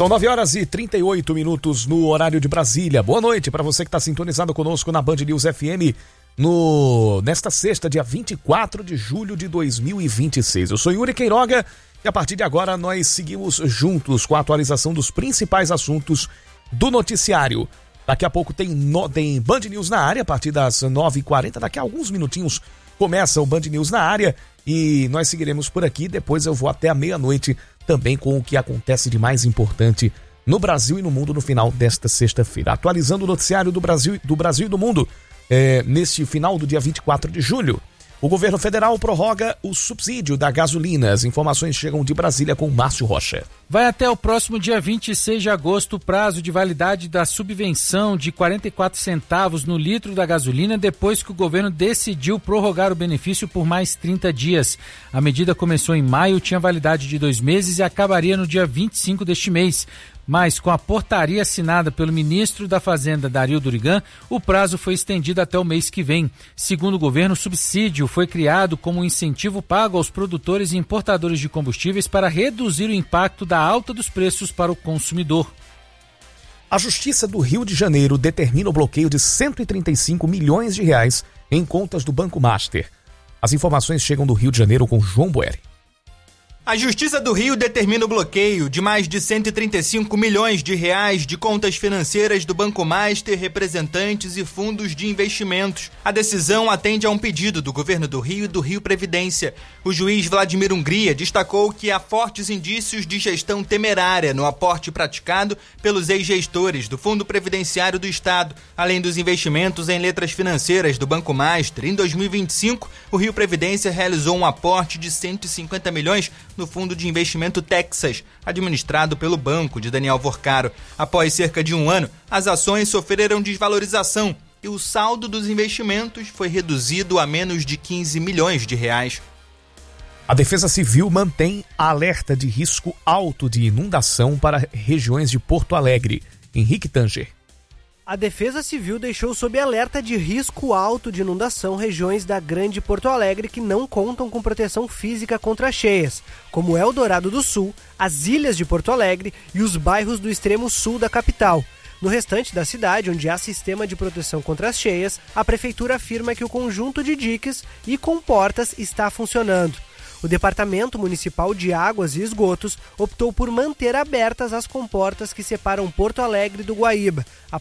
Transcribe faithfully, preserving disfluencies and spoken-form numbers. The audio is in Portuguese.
São nove horas e trinta e oito minutos no horário de Brasília. Boa noite para você que está sintonizado conosco na Band News F M no, nesta sexta, dia vinte e quatro de julho de dois mil e vinte e seis. Eu sou Yuri Queiroga e a partir de agora nós seguimos juntos com a atualização dos principais assuntos do noticiário. Daqui a pouco tem, no, tem Band News na área, a partir das nove e quarenta. Daqui a alguns minutinhos começa o Band News na área e nós seguiremos por aqui. Depois eu vou até a meia-noite também com o que acontece de mais importante no Brasil e no mundo no final desta sexta-feira. Atualizando o noticiário do Brasil, do Brasil e do mundo, é, neste final do dia vinte e quatro de julho. O governo federal prorroga o subsídio da gasolina. As informações chegam de Brasília com Márcio Rocha. Vai até o próximo dia vinte e seis de agosto o prazo de validade da subvenção de quarenta e quatro centavos no litro da gasolina, depois que o governo decidiu prorrogar o benefício por mais trinta dias. A medida começou em maio, tinha validade de dois meses e acabaria no dia vinte e cinco deste mês. Mas, com a portaria assinada pelo ministro da Fazenda, Dario Durigan, o prazo foi estendido até o mês que vem. Segundo o governo, o subsídio foi criado como um incentivo pago aos produtores e importadores de combustíveis para reduzir o impacto da alta dos preços para o consumidor. A Justiça do Rio de Janeiro determina o bloqueio de cento e trinta e cinco milhões de reais em contas do Banco Master. As informações chegam do Rio de Janeiro com João Boeri. A Justiça do Rio determina o bloqueio de mais de cento e trinta e cinco milhões de reais de contas financeiras do Banco Master, representantes e fundos de investimentos. A decisão atende a um pedido do Governo do Rio e do Rio Previdência. O juiz Vladimir Hungria destacou que há fortes indícios de gestão temerária no aporte praticado pelos ex-gestores do Fundo Previdenciário do Estado, além dos investimentos em letras financeiras do Banco Master. Em dois mil e vinte e cinco, o Rio Previdência realizou um aporte de cento e cinquenta milhões no Fundo de Investimento Texas, administrado pelo banco de Daniel Vorcaro. Após cerca de um ano, as ações sofreram desvalorização e o saldo dos investimentos foi reduzido a menos de quinze milhões de reais. A Defesa Civil mantém alerta de risco alto de inundação para regiões de Porto Alegre. Henrique Tanger. A Defesa Civil deixou sob alerta de risco alto de inundação regiões da Grande Porto Alegre que não contam com proteção física contra cheias, como Eldorado do Sul, as ilhas de Porto Alegre e os bairros do extremo sul da capital. No restante da cidade, onde há sistema de proteção contra as cheias, a Prefeitura afirma que o conjunto de diques e comportas está funcionando. O Departamento Municipal de Águas e Esgotos optou por manter abertas as comportas que separam Porto Alegre do Guaíba,